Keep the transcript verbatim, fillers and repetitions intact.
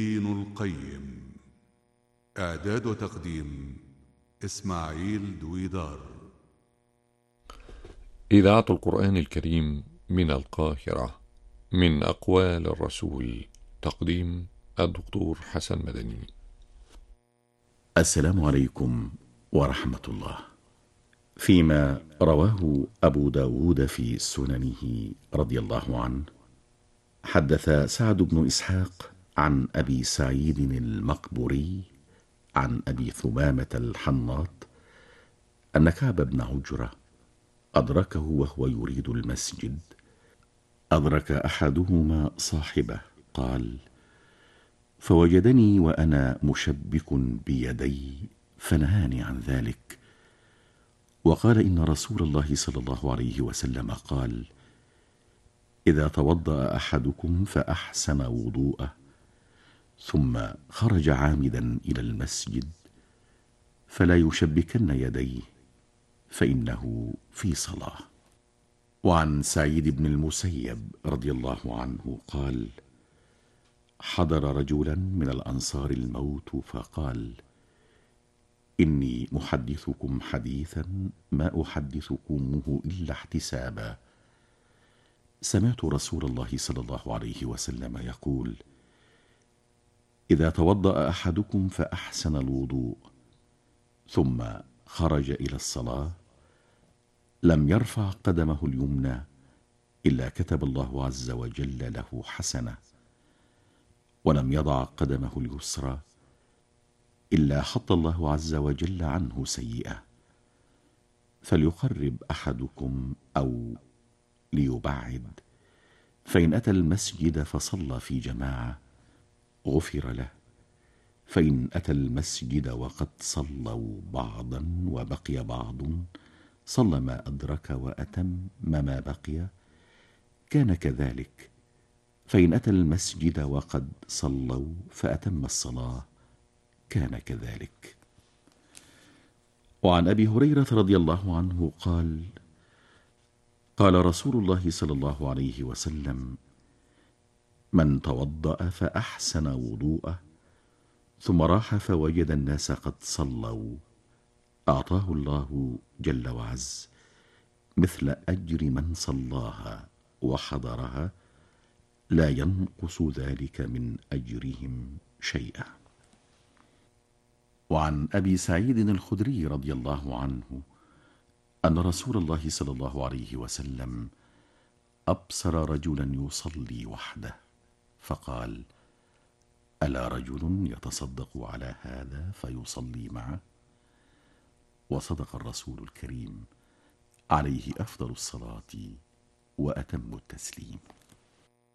دين القيم. إعداد وتقديم إسماعيل دويدار. إذاعة القرآن الكريم من القاهرة، من أقوال الرسول. تقديم الدكتور حسن مدني. السلام عليكم ورحمة الله. فيما رواه أبو داود في سننه رضي الله عنه، حدث سعد بن إسحاق عن أبي سعيد المقبوري عن أبي ثمامة الحناط أن كعب بن عجرة أدركه وهو يريد المسجد. أدرك أحدهما صاحبه، قال: فوجدني وأنا مشبك بيدي فنهاني عن ذلك، وقال: إن رسول الله صلى الله عليه وسلم قال: إذا توضأ أحدكم فأحسن وضوءه ثم خرج عامدا إلى المسجد فلا يشبكن يديه فإنه في صلاة. وعن سعيد بن المسيب رضي الله عنه قال: حضر رجلا من الأنصار الموت فقال: إني محدثكم حديثا ما أحدثكمه إلا احتسابا. سمعت رسول الله صلى الله عليه وسلم يقول: إذا توضأ أحدكم فأحسن الوضوء ثم خرج إلى الصلاة لم يرفع قدمه اليمنى إلا كتب الله عز وجل له حسنة، ولم يضع قدمه اليسرى إلا حط الله عز وجل عنه سيئة. فليقرب أحدكم أو ليبعد، فإن أتى المسجد فصلى في جماعة غفر له، فإن أتى المسجد وقد صلوا بعضا وبقي بعض صلى ما أدرك وأتم ما بقي كان كذلك، فإن أتى المسجد وقد صلوا فأتم الصلاة كان كذلك. وعن أبي هريرة رضي الله عنه قال: قال رسول الله صلى الله عليه وسلم: من توضأ فأحسن وضوءه ثم راح فوجد الناس قد صلوا أعطاه الله جل وعز مثل أجر من صلاها وحضرها، لا ينقص ذلك من أجرهم شيئا. وعن أبي سعيد الخدري رضي الله عنه أن رسول الله صلى الله عليه وسلم أبصر رجلا يصلي وحده فقال: ألا رجل يتصدق على هذا فيصلي معه؟ وصدق الرسول الكريم عليه أفضل الصلاة وأتم التسليم.